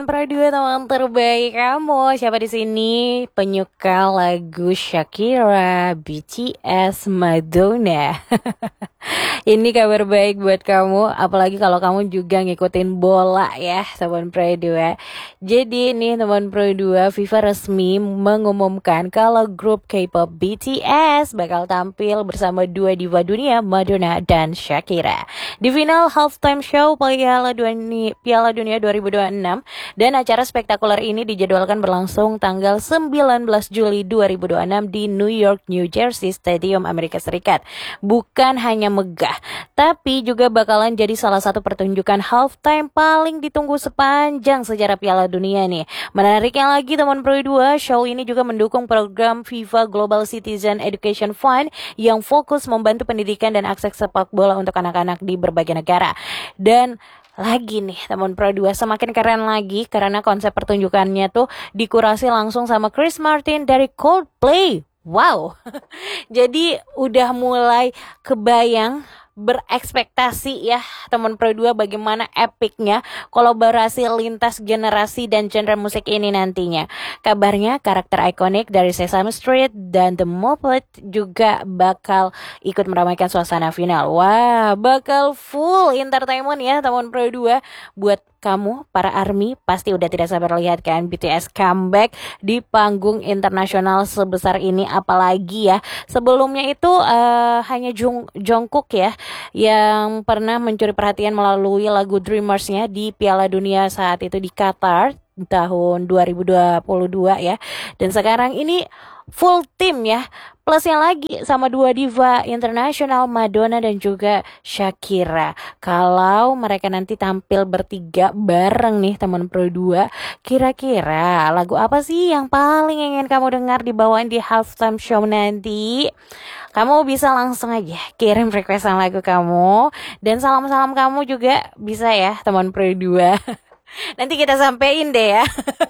Pradua teman terbaik kamu. Siapa di sini? Penyuka lagu Shakira, BTS, Madonna. Ini kabar baik buat kamu, apalagi kalau kamu juga ngikutin bola ya, teman Pro 2. Jadi nih teman Pro 2, FIFA resmi mengumumkan kalau grup K-pop BTS bakal tampil bersama dua diva dunia, Madonna dan Shakira, di final halftime show Piala Dunia 2026. Dan acara spektakuler ini dijadwalkan berlangsung tanggal 19 Juli 2026 di New York, New Jersey Stadium, Amerika Serikat. Bukan hanya megah, tapi juga bakalan jadi salah satu pertunjukan halftime paling ditunggu sepanjang sejarah Piala Dunia nih. Menariknya lagi teman Pro 2, show ini juga mendukung program FIFA Global Citizen Education Fund yang fokus membantu pendidikan dan akses sepak bola untuk anak-anak di berbagai negara. Dan lagi nih teman Pro 2, semakin keren lagi karena konsep pertunjukannya tuh dikurasi langsung sama Chris Martin dari Coldplay. Wow. Jadi udah mulai kebayang, berekspektasi ya teman Pro 2 bagaimana epicnya kolaborasi lintas generasi dan genre musik ini nantinya. Kabarnya karakter ikonik dari Sesame Street dan The Muppet juga bakal ikut meramaikan suasana final. Wah, bakal full entertainment ya teman Pro 2. Buat kamu, para ARMY, pasti udah tidak sabar lihat kan BTS comeback di panggung internasional sebesar ini. Apalagi ya, sebelumnya itu hanya Jungkook ya yang pernah mencuri perhatian melalui lagu Dreamers-nya di Piala Dunia saat itu di Qatar tahun 2022 ya. Dan sekarang ini full tim ya. Plusnya lagi sama dua diva internasional, Madonna dan juga Shakira. Kalau mereka nanti tampil bertiga bareng nih teman Pro 2, kira-kira lagu apa sih yang paling ingin kamu dengar dibawain di halftime show nanti? Kamu bisa langsung aja kirim requestan lagu kamu, dan salam-salam kamu juga bisa ya teman Pro 2. Nanti kita sampein deh ya.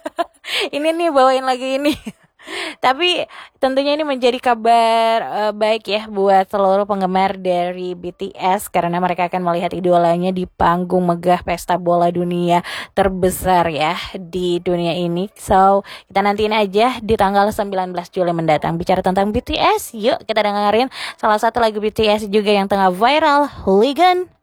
Ini nih bawain lagu ini. Tapi tentunya ini menjadi kabar baik ya buat seluruh penggemar dari BTS, karena mereka akan melihat idolanya di panggung megah pesta bola dunia terbesar ya di dunia ini. So, kita nantiin aja di tanggal 19 Juli mendatang. Bicara tentang BTS, yuk kita dengerin salah satu lagu BTS juga yang tengah viral, Hooligan.